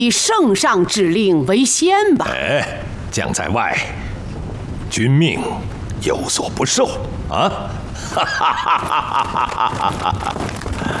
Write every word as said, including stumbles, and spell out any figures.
以圣上之令为先吧。 哎，将在外，君命有所不受啊！哈哈哈哈哈哈！